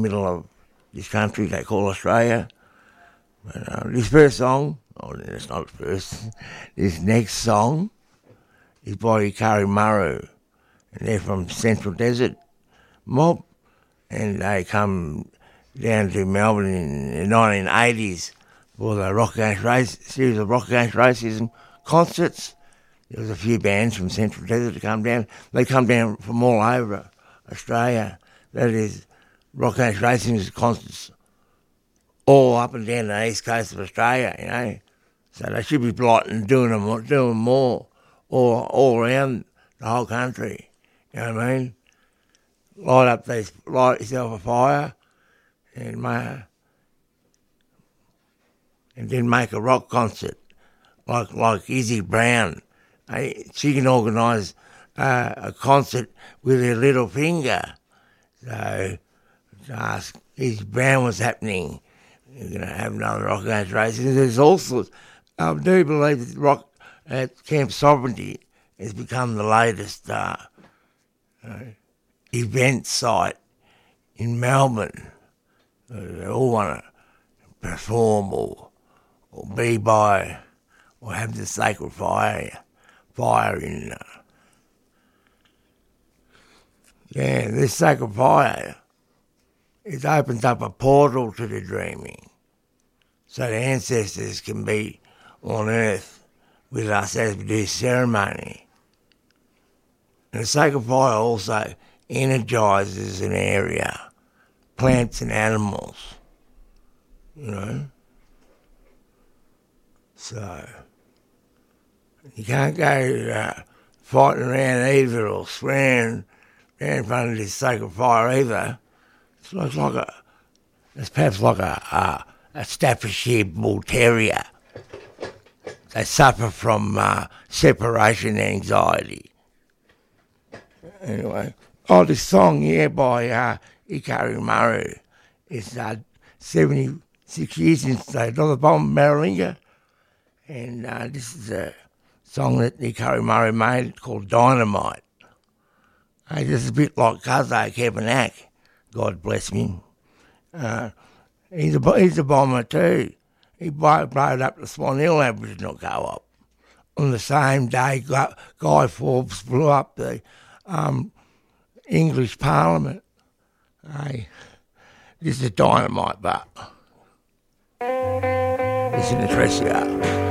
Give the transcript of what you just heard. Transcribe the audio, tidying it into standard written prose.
middle of this country they call Australia. But this first song, it's not first, this next song is by Ikari Maru. And they're from Central Desert mob, and they come down to Melbourne in the 1980s for the series of Rock Against Racism concerts. There was a few bands from Central Desert to come down. They come down from all over Australia. That is, Rock Against Racism concerts all up and down the east coast of Australia, you know. So they should be blotting, doing more all around the whole country. You know what I mean? Light yourself a fire and then make a rock concert like Izzy Brown. She can organise a concert with her little finger. So to ask Izzy Brown what's happening. You're going to have another Rock Against Racism. There's all sorts. I do believe that rock at Camp Sovereignty has become the latest event site in Melbourne. They all want to perform or be by or have the sacred fire in. This sacred fire, it opens up a portal to the dreaming, so the ancestors can be on earth with us as we do ceremony. And the sacred fire also energises an area, plants and animals, you know. So you can't go fighting around either or swearing in front of this sacred fire either. It's perhaps like a Staffordshire Bull Terrier. They suffer from separation anxiety. Anyway, this song here by Ikari Maru is 76 years since they got the bomb Maralinga, and this is a song that Ikari Maru made called Dynamite. Just a bit like Kazo Kepanak, God bless him. He's a bomber too. He blowed up the Swan Hill Aboriginal Co-op. On the same day, Guy Fawkes blew up the English Parliament. This is Dynamite, but listen to Tricia.